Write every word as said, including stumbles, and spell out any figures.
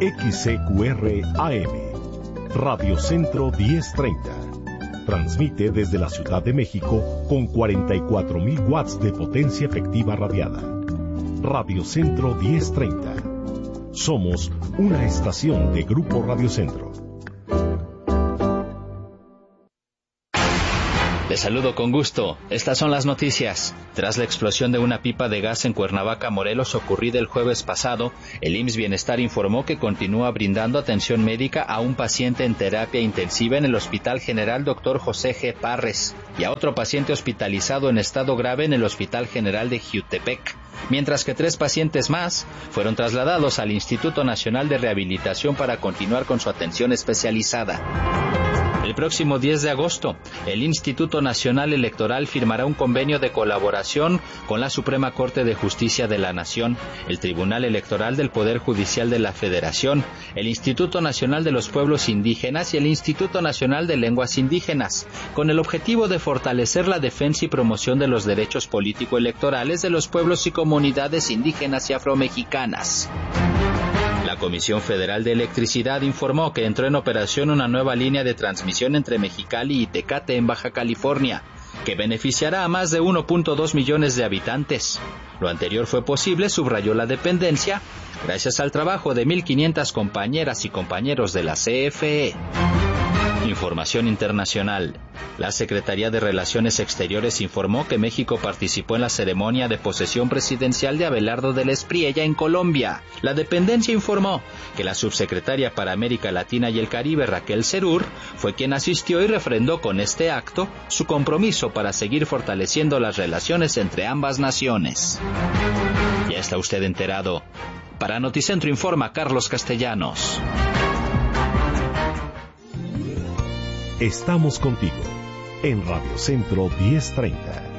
X C Q R A M, Radio Centro diez treinta. Transmite desde la Ciudad de México con cuarenta y cuatro mil watts de potencia efectiva radiada. Radio Centro diez treinta. Somos una estación de Grupo Radio Centro. Les saludo con gusto. Estas son las noticias. Tras la explosión de una pipa de gas en Cuernavaca, Morelos, ocurrida el jueves pasado, el I M S S Bienestar informó que continúa brindando atención médica a un paciente en terapia intensiva en el Hospital General doctor José G. Parres y a otro paciente hospitalizado en estado grave en el Hospital General de Jiutepec, mientras que tres pacientes más fueron trasladados al Instituto Nacional de Rehabilitación para continuar con su atención especializada. El próximo diez de agosto, el Instituto Nacional Electoral firmará un convenio de colaboración con la Suprema Corte de Justicia de la Nación, el Tribunal Electoral del Poder Judicial de la Federación, el Instituto Nacional de los Pueblos Indígenas y el Instituto Nacional de Lenguas Indígenas, con el objetivo de fortalecer la defensa y promoción de los derechos político-electorales de los pueblos y comunidades indígenas y afromexicanas. La Comisión Federal de Electricidad informó que entró en operación una nueva línea de transmisión entre Mexicali y Tecate en Baja California, que beneficiará a más de uno punto dos millones de habitantes. Lo anterior fue posible, subrayó la dependencia, gracias al trabajo de mil quinientas compañeras y compañeros de la C F E. Información internacional. La Secretaría de Relaciones Exteriores informó que México participó en la ceremonia de posesión presidencial de Abelardo de la Espriella en Colombia. La dependencia informó que la subsecretaria para América Latina y el Caribe, Raquel Serur, fue quien asistió y refrendó con este acto su compromiso para seguir fortaleciendo las relaciones entre ambas naciones. Ya está usted enterado. Para Noticentro informa Carlos Castellanos. Estamos contigo en Radio Centro diez treinta.